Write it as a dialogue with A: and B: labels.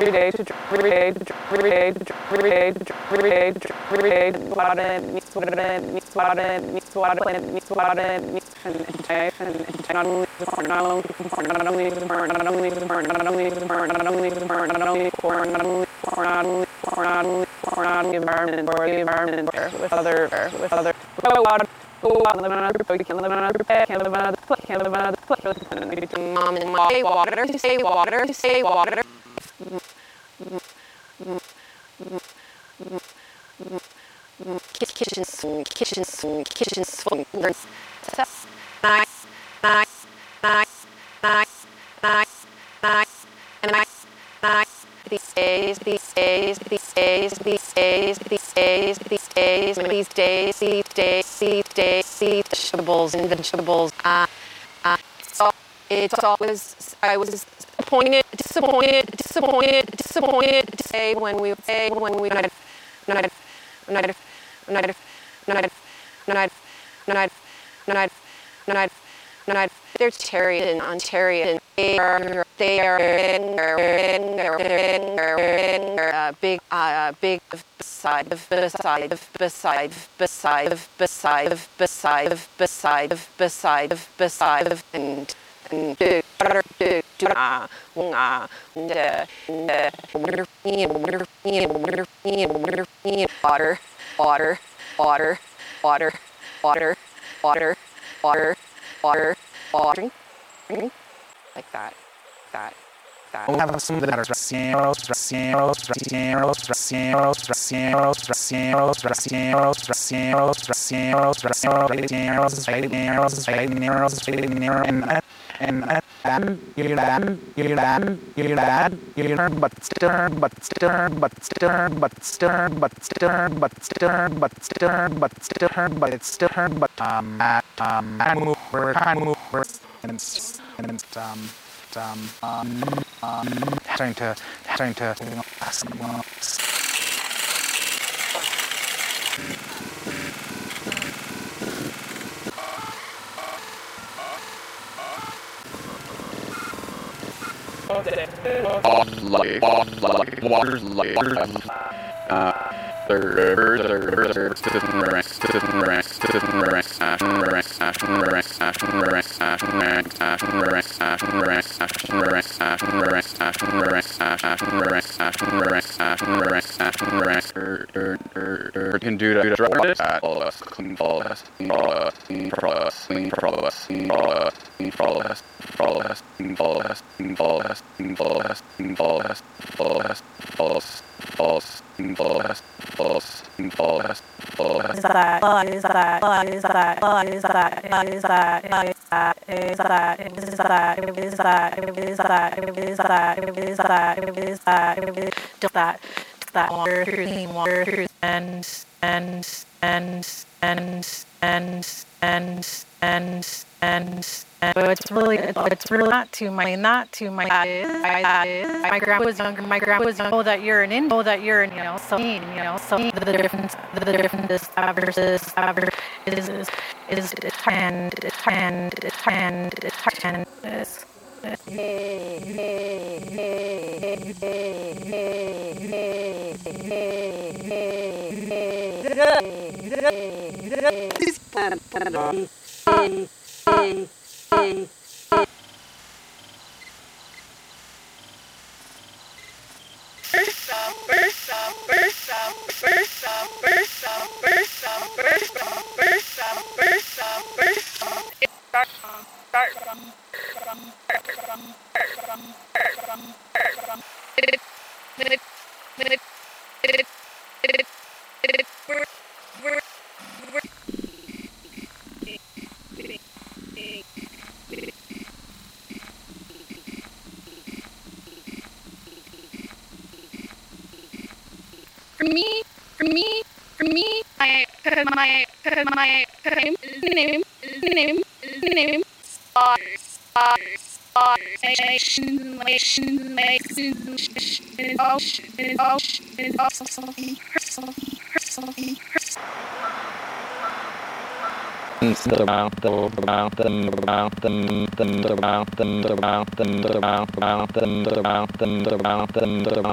A: Mom and my water to say water to say water. Kitchen swing, kitchen swing, kitchen swing. Nice, nice, nice, nice, nice, nice, nice, nice. These days, these days, these days, these days, these days, these days, these days, these days, these days, these vegetables and vegetables. It's always, I was disappointed to say when we they're Ontario, Ontario. They are big beside and water, like that.
B: We have some that are trying to can do that.
C: That water so it's really not to my grandma was younger. My grandma was young. That you're an so the difference for me, my name